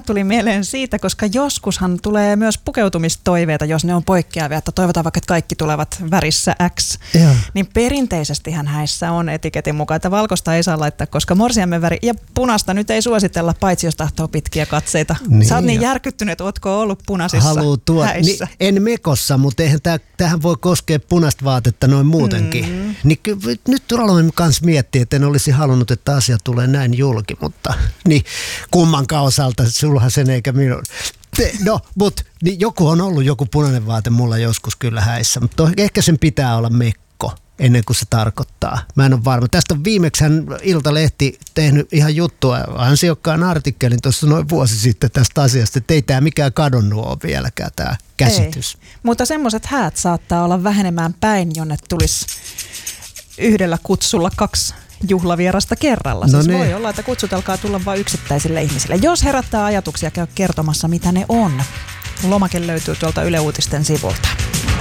tuli mieleen siitä, koska joskushan tulee myös pukeutumistoiveita, jos ne on poikkeavia, että toivotaan vaikka, että kaikki tulevat värissä X. Ja. Niin perinteisestihän häissä on etiketin mukaan, että valkoista ei saa laittaa, koska morsiamen väri ja punaista nyt ei suositella, paitsi jos tahtoo pitkiä katseita. Niin, sä oot niin järkyttynyt, että ootko ollut punaisissa häissä? En mekossa, mutta eihän tähän voi koskea punaista vaatetta noin muutenkin. Niin nyt aloin kanssa miettiä, että en olisi halunnut, että asia tulee näin julki, mutta niin kummankaan osalta, sulhan sen eikä minun. No, mutta niin joku punainen vaate mulla joskus kyllä häissä, mutta ehkä sen pitää olla mekko ennen kuin se tarkoittaa. Mä en ole varma. Tästä on viimeksi Iltalehti tehnyt ihan juttua, ansiokkaan artikkelin tuossa noin vuosi sitten tästä asiasta, että ei tämä mikään kadonnut ole vieläkään tämä käsitys. Ei. Mutta semmoiset häät saattaa olla vähenemään päin, jonne tulisi yhdellä kutsulla 2 juhlavierasta kerralla. No siis voi olla, että kutsut alkaa tulla vain yksittäisille ihmisille. Jos herättää ajatuksia, käy kertomassa, mitä ne on. Lomake löytyy tuolta Yle Uutisten sivulta.